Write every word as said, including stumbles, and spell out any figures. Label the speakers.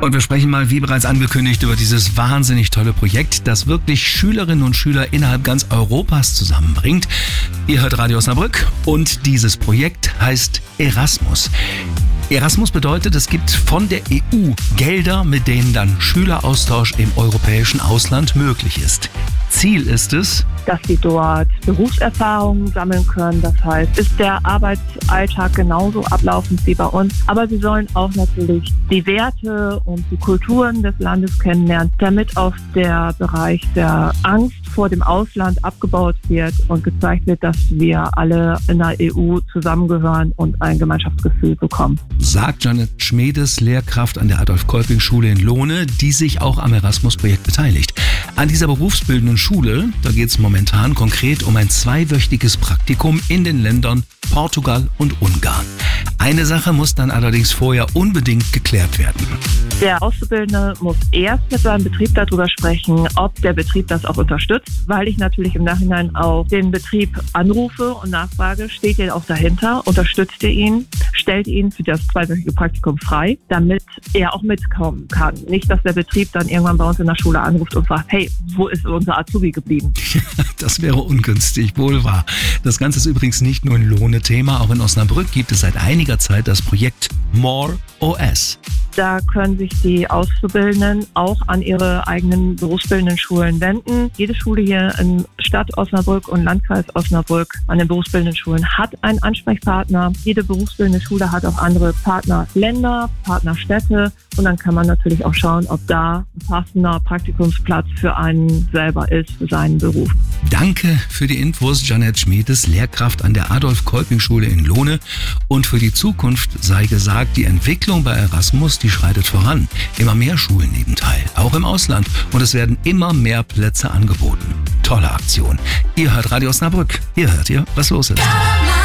Speaker 1: Und wir sprechen mal, wie bereits angekündigt, über dieses wahnsinnig tolle Projekt, das wirklich Schülerinnen und Schüler innerhalb ganz Europas zusammenbringt. Ihr hört Radio Osnabrück und dieses Projekt heißt Erasmus. Erasmus bedeutet, es gibt von der E U Gelder, mit denen dann Schüleraustausch im europäischen Ausland möglich ist. Ziel ist es,
Speaker 2: dass sie dort Berufserfahrungen sammeln können. Das heißt, ist der Arbeitsalltag genauso ablaufend wie bei uns. Aber sie sollen auch natürlich die Werte und die Kulturen des Landes kennenlernen, damit auch der Bereich der Angst vor dem Ausland abgebaut wird und gezeigt wird, dass wir alle in der E U zusammengehören und ein Gemeinschaftsgefühl bekommen.
Speaker 1: Sagt Janet Schmedes, Lehrkraft an der Adolf-Kolping-Schule in Lohne, die sich auch am Erasmus-Projekt beteiligt. An dieser berufsbildenden Schule, da geht es momentan konkret um ein zweiwöchiges Praktikum in den Ländern Portugal und Ungarn. Eine Sache muss dann allerdings vorher unbedingt geklärt werden.
Speaker 2: Der Auszubildende muss erst mit seinem Betrieb darüber sprechen, ob der Betrieb das auch unterstützt, weil ich natürlich im Nachhinein auch den Betrieb anrufe und nachfrage, steht ihr auch dahinter, unterstützt ihr ihn, stellt ihn für das zweiwöchige Praktikum frei, damit er auch mitkommen kann. Nicht, dass der Betrieb dann irgendwann bei uns in der Schule anruft und fragt, hey, wo ist unser Azubi geblieben?
Speaker 1: Das wäre ungünstig, wohl wahr. Das Ganze ist übrigens nicht nur ein Lohne-Thema, auch in Osnabrück gibt es seit einiger Zeit das Projekt More O S.
Speaker 2: Da können sich die Auszubildenden auch an ihre eigenen berufsbildenden Schulen wenden. Jede Schule hier in Stadt Osnabrück und Landkreis Osnabrück an den berufsbildenden Schulen hat einen Ansprechpartner. Jede berufsbildende Schule hat auch andere Partnerländer, Partnerstädte. Und dann kann man natürlich auch schauen, ob da ein passender Praktikumsplatz für einen selber ist, für seinen Beruf.
Speaker 1: Danke für die Infos, Janet Schmedes, Lehrkraft an der Adolf-Kolping-Schule in Lohne. Und für die Zukunft sei gesagt, die Entwicklung bei Erasmus, die schreitet voran. Immer mehr Schulen nehmen teil, auch im Ausland. Und es werden immer mehr Plätze angeboten. Tolle Aktion. Ihr hört Radio Osnabrück. Hier hört ihr, was los ist.